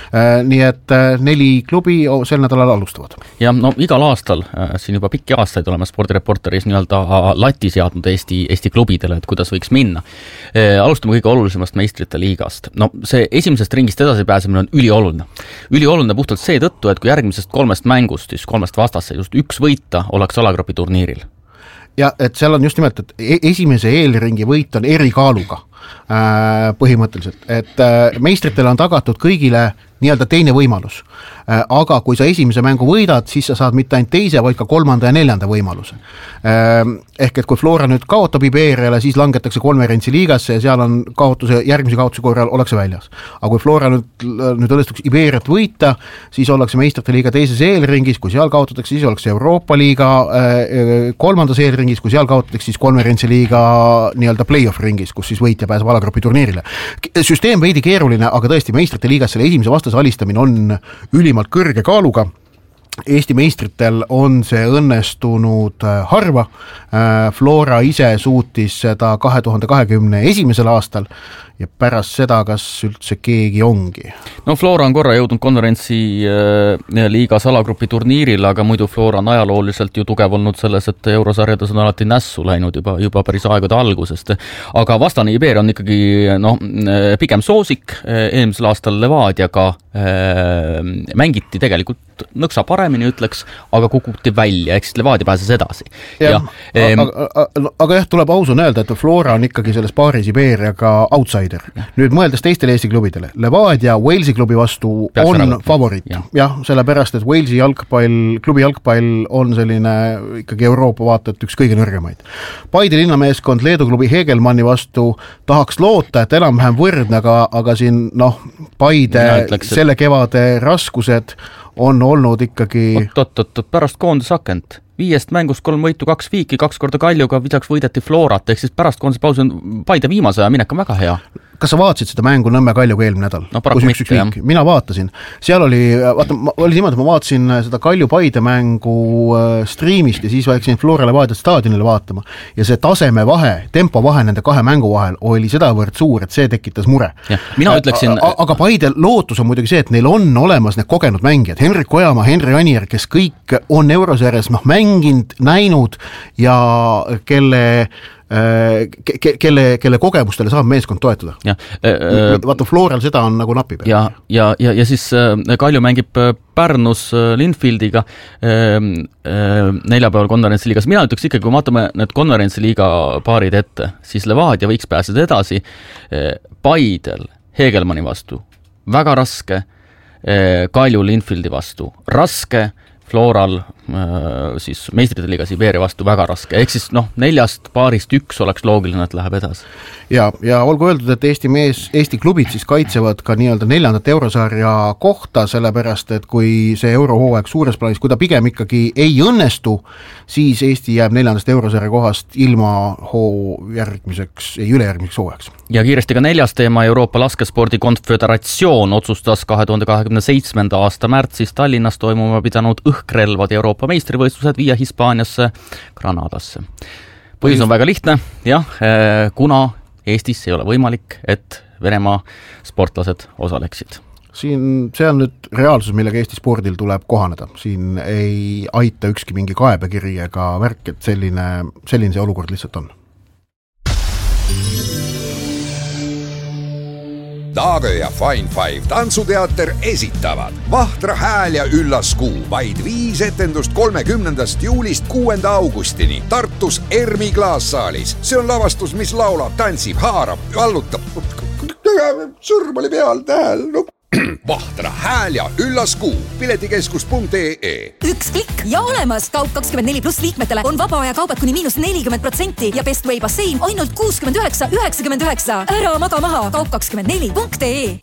Nii et 4 klubi sel nädalal alustavad. Ja no igal aastal, siin juba pikki aastaid oleme spordireporteris nii-öelda lati seadnud Eesti klubidele, et kuidas võiks minna. Alustame kõige olulisemast meistrite liigast. No see esimesest ringist edasi pääsemine on ülioluline. Ülioluline puhtalt seetõttu, et kui järgmisest 3 mängust, siis 3 vastasseisust 1 võita oleks alagrupi turniiril. Ja et seal on just nimelt, et esimese eelringi võit on erikaaluga põhimõtteliselt, et meistritele on tagatud kõigile nii-öelda teine võimalus. Aga kui sa esimese mängu võidad, siis sa saad mitte ainult teise, vaid ka 3. ja 4. võimaluse. Ehk et kui Flora nüüd kaotab Iberiale, siis langetakse konverentsi liigasse ja seal on järgmise kaotuse korral ollakse väljas. Aga kui Flora nüüd õnnestuks Iberiat võita, siis ollakse meistrite liiga teises eelringis, kui seal kaotatakse, siis ollakse Euroopa liiga 3. eelringis, kui seal kaotatakse, siis konverentsi liiga nii-öelda play-off ringis, kus siis võitja pääseb alagrupi turniirile. Süsteem veidi keeruline, aga tõesti meistrite liigas selle esimese vastase alistamine on ülimalt kõrge kaaluga. Eesti meistritel on see õnnestunud harva. Flora ise suutis seda 2021. aastal ja pärast seda, kas üldse keegi ongi? No Flora on korra jõudnud konverentsi liigas alagrupi turniiril, aga muidu Flora on ajalooliselt ju tugev olnud selles, et eurosarjades on alati nässu läinud juba päris aegade algusest. Aga vastane Iberia on ikkagi pigem soosik. Eelmisel aastal Levadiaga mängiti tegelikult nõksa paremini ütleks, aga kukuti välja, ehk siis Levadia pääses edasi. Aga jah, tuleb ausuna öelda, et Flora on ikkagi selles paaris Iberiaga outsider. Nüüd mõeldes teistele Eesti klubidele, Levadia Walesi klubi vastu on favoriit. Jah, sellepärast, et Walesi klubi jalgpall on selline ikkagi Euroopa vaatajat üks kõige nõrgemaid. Paide linnameeskond Leedu klubi Hegelmanni vastu tahaks loota, et enam-vähem võrdne, aga siin Paide selle kevade raskused on olnud ikkagi... Pärast koondisakent. 5 mängust 3 võitu, 2 viiki, 2 korda Kaljuga, lisaks võideti Florat, ehk siis pärast koondisepausi on Paide viimase aja minek on väga hea. Kas sa vaatasid seda mängu Nõmme Kaljuga eelmine nädal? No paraku mitte, jah. Mina vaatasin. Seal oli niimoodi, ma vaatasin seda Kalju-Paide mängu striimist ja siis vaiksin Flora Levadia staadionile vaatama. Ja see tasemevahe, tempovahe nende 2 mängu vahel oli sedavõrd suur, et see tekitas mure. Mina ütleksin... Aga Paide lootus on muidugi see, et neil on olemas need kogenud mängijad. Henrik Ojamaa, Henri Anier, kes kõik on eurosarjas mänginud, näinud ja kelle kogemustele saab meeskond toetada. Vaata, Floral seda on nagu napib. Ja siis Kalju mängib Pärnus Linfieldiga neljapäeval konverentsiliigas. Mina ütleks ikkagi, kui vaatame need konverentsiliiga paarid ette, siis Levadia võiks pääseda edasi. Paidel Hegelmanni vastu väga raske, Kalju Linfieldi vastu raske, Floral siis meistrite liigas Iberia vastu väga raske. Ehk siis 4 paarist 1 oleks loogiline, et läheb edasi. Ja olgu öeldud, et Eesti klubid siis kaitsevad ka nii-öelda 4. eurosarja kohta, sellepärast, et kui see eurohooaeg suures plaanis, kui ta pigem ikkagi ei õnnestu, siis Eesti jääb 4. eurosarja kohast ilma ülejärgmiseks hooajaks. Ja kiiresti ka 4. teema, Euroopa Laskespordi Konföderatsioon otsustas 2027. aasta märtsis Tallinnas toimuma pidanud õhkrelvad Euroopa meistrivõistlused viia Hispaaniasse Granadasse. Põhjus on väga lihtne, kuna Eestis ei ole võimalik, et Venemaa sportlased osaleksid. See on nüüd reaalsus, millega Eesti spordil tuleb kohaneda. Siin ei aita ükski mingi kaebekiri ega värk, et selline see olukord lihtsalt on. Daage ja Fine Five tantsuteater esitavad Vahtra hääl ja üllas kuu. Vaid 5 etendust 30. juulist 6. augustini Tartus Ermi klaassaalis. See on lavastus, mis laulab, tantsib, haarab, allutab. Sõrm oli peal, tähel. Vahtra hääl ja üllas kuu. Piletikeskus.ee. Üks klikk ja olemas. Kaup24+ liikmetele on vaba aja kaubad kuni -40% ja Best Way Bassein ainult 69,99. Ära maga maha. Kaup24.ee.